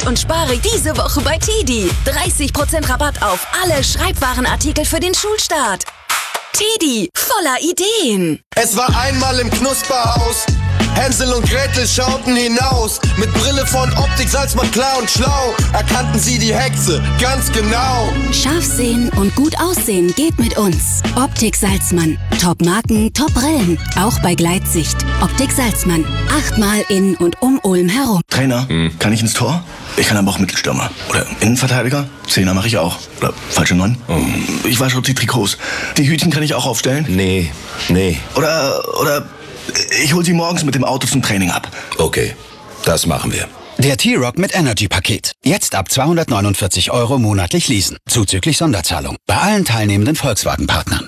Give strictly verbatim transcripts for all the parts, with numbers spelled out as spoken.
Paket und spare diese Woche bei Tedi. dreißig Prozent Rabatt auf alle Schreibwarenartikel für den Schulstart. Tedi, voller Ideen. Es war einmal im Knusperhaus. Hänsel und Gretel schauten hinaus. Mit Brille von Optik Salzmann klar und schlau. Erkannten sie die Hexe ganz genau. Scharf sehen und gut aussehen geht mit uns. Optik Salzmann. Top-Marken, Top-Brillen. Auch bei Gleitsicht. Optik Salzmann. Achtmal in und um Ulm herum. Trainer, hm. kann ich ins Tor? Ich kann aber auch Mittelstürmer. Oder Innenverteidiger. Zehner mache ich auch. Oder falsche Neun. Oh. Ich wasche auch die Trikots. Die Hütchen kann ich auch aufstellen. Nee, nee. Oder, oder... Ich hol sie morgens mit dem Auto zum Training ab. Okay, das machen wir. Der T-Rock mit Energy-Paket. Jetzt ab zweihundertneunundvierzig Euro monatlich leasen. Zuzüglich Sonderzahlung. Bei allen teilnehmenden Volkswagen-Partnern.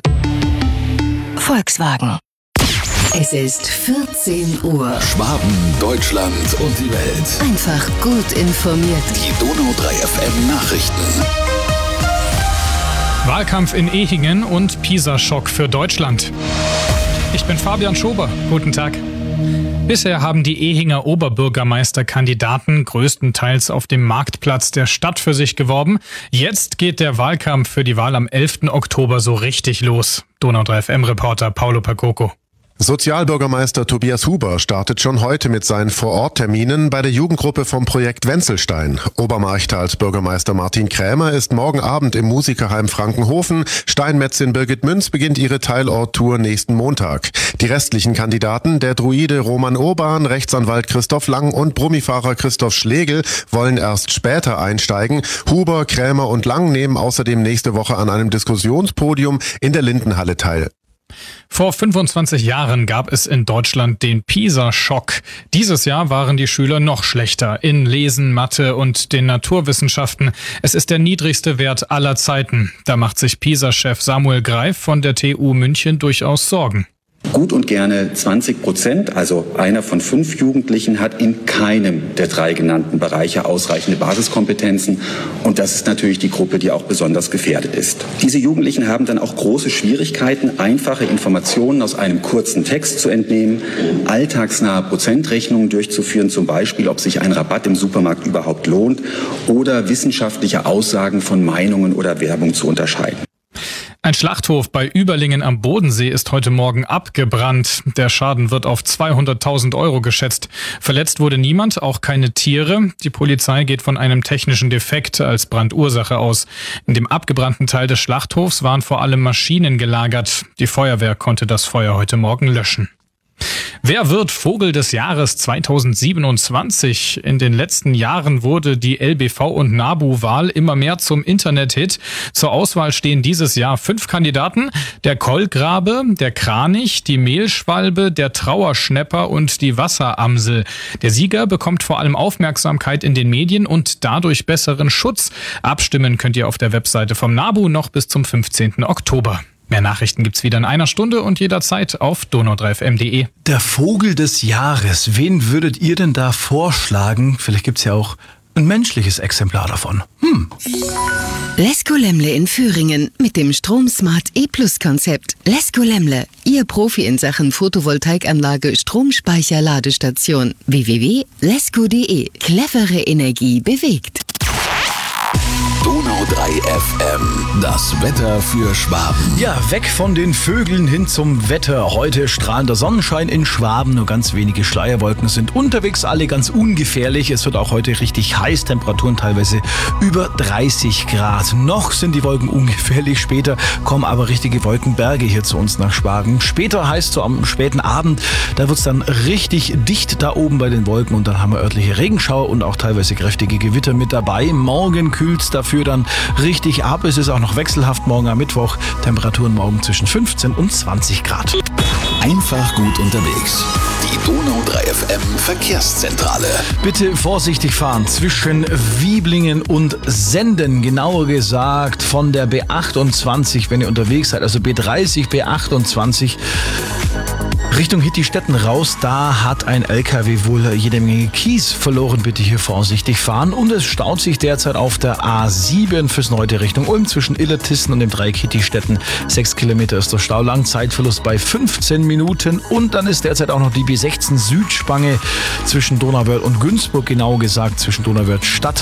Volkswagen. Es ist vierzehn Uhr. Schwaben, Deutschland und die Welt. Einfach gut informiert. Die Donau drei F M Nachrichten. Wahlkampf in Ehingen und PISA-Schock für Deutschland. Ich bin Fabian Schober. Guten Tag. Bisher haben die Ehinger Oberbürgermeisterkandidaten größtenteils auf dem Marktplatz der Stadt für sich geworben. Jetzt geht der Wahlkampf für die Wahl am elften Oktober so richtig los. Donau drei F M-Reporter Paolo Percoco. Sozialbürgermeister Tobias Huber startet schon heute mit seinen Vorortterminen bei der Jugendgruppe vom Projekt Wenzelstein. Obermarchtalsbürgermeister Martin Krämer ist morgen Abend im Musikerheim Frankenhofen. Steinmetzin Birgit Münz beginnt ihre Teilorttour nächsten Montag. Die restlichen Kandidaten, der Druide Roman Urban, Rechtsanwalt Christoph Lang und Brummifahrer Christoph Schlegel, wollen erst später einsteigen. Huber, Krämer und Lang nehmen außerdem nächste Woche an einem Diskussionspodium in der Lindenhalle teil. Vor fünfundzwanzig Jahren gab es in Deutschland den PISA-Schock. Dieses Jahr waren die Schüler noch schlechter in Lesen, Mathe und den Naturwissenschaften. Es ist der niedrigste Wert aller Zeiten. Da macht sich PISA-Chef Samuel Greif von der T U München durchaus Sorgen. Gut und gerne zwanzig Prozent, also einer von fünf Jugendlichen, hat in keinem der drei genannten Bereiche ausreichende Basiskompetenzen. Und das ist natürlich die Gruppe, die auch besonders gefährdet ist. Diese Jugendlichen haben dann auch große Schwierigkeiten, einfache Informationen aus einem kurzen Text zu entnehmen, alltagsnahe Prozentrechnungen durchzuführen, zum Beispiel, ob sich ein Rabatt im Supermarkt überhaupt lohnt, oder wissenschaftliche Aussagen von Meinungen oder Werbung zu unterscheiden. Ein Schlachthof bei Überlingen am Bodensee ist heute Morgen abgebrannt. Der Schaden wird auf zweihunderttausend Euro geschätzt. Verletzt wurde niemand, auch keine Tiere. Die Polizei geht von einem technischen Defekt als Brandursache aus. In dem abgebrannten Teil des Schlachthofs waren vor allem Maschinen gelagert. Die Feuerwehr konnte das Feuer heute Morgen löschen. Wer wird Vogel des Jahres zweitausendsiebenundzwanzig? In den letzten Jahren wurde die L B V- und NABU-Wahl immer mehr zum Internet-Hit. Zur Auswahl stehen dieses Jahr fünf Kandidaten: der Kolkrabe, der Kranich, die Mehlschwalbe, der Trauerschnäpper und die Wasseramsel. Der Sieger bekommt vor allem Aufmerksamkeit in den Medien und dadurch besseren Schutz. Abstimmen könnt ihr auf der Webseite vom NABU noch bis zum fünfzehnten Oktober. Mehr Nachrichten gibt's wieder in einer Stunde und jederzeit auf donau drei f m punkt d e. Der Vogel des Jahres. Wen würdet ihr denn da vorschlagen? Vielleicht gibt's ja auch ein menschliches Exemplar davon. Hm. Lesko Lemle in Thüringen mit dem Stromsmart E-Plus-Konzept. Lesko Lemle, Ihr Profi in Sachen Photovoltaikanlage, Stromspeicher, Ladestation. w w w punkt lesko punkt d e. Clevere Energie bewegt. Donau drei F M, das Wetter für Schwaben. Ja, weg von den Vögeln hin zum Wetter. Heute strahlender Sonnenschein in Schwaben, nur ganz wenige Schleierwolken sind unterwegs, alle ganz ungefährlich. Es wird auch heute richtig heiß, Temperaturen teilweise über dreißig Grad. Noch sind die Wolken ungefährlich, später kommen aber richtige Wolkenberge hier zu uns nach Schwaben. Später heißt so am späten Abend, da wird es dann richtig dicht da oben bei den Wolken und dann haben wir örtliche Regenschauer und auch teilweise kräftige Gewitter mit dabei. Morgen kühlt es dafür dann richtig ab. Es ist auch noch wechselhaft morgen am Mittwoch. Temperaturen morgen zwischen fünfzehn und zwanzig Grad. Einfach gut unterwegs. Die Donau drei F M Verkehrszentrale. Bitte vorsichtig fahren zwischen Wieblingen und Senden. Genauer gesagt von der B achtundzwanzig, wenn ihr unterwegs seid. Also B dreißig, B achtundzwanzig. Richtung Hittistetten raus, da hat ein L K W wohl jede Menge Kies verloren. Bitte hier vorsichtig fahren. Und es staut sich derzeit auf der A sieben Füssen-Reutte Richtung Ulm zwischen Illertissen und dem Dreieck Hittistetten. Sechs Kilometer ist der Stau lang, Zeitverlust bei fünfzehn Minuten. Und dann ist derzeit auch noch die B sechzehn Südspange zwischen Donauwörth und Günzburg, genau gesagt zwischen Donauwörth Stadt